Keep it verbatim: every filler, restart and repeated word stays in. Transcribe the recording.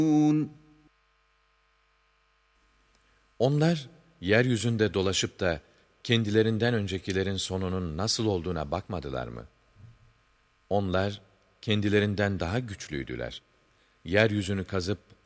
Onlar yeryüzünde dolaşıp da kendilerinden öncekilerin sonunun nasıl olduğuna bakmadılar mı? Onlar kendilerinden daha güçlüydüler. Yeryüzünü kazıp